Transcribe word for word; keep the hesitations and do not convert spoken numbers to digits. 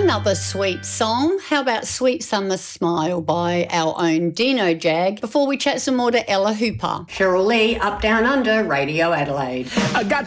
Another sweet song. How about Sweet Summer Smile by our own Dino Jag before we chat some more to Ella Hooper. Cheryl Lee, Up Down Under, Radio Adelaide. I got